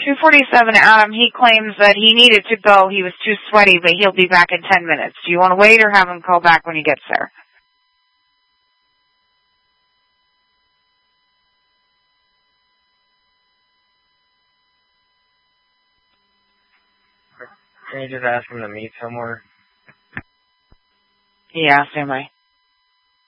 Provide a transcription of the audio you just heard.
247 Adam, he claims that he needed to go. He was too sweaty, but he'll be back in 10 minutes. Do you want to wait or have him call back when he gets there? Can you just ask him to meet somewhere? Yeah, stand by.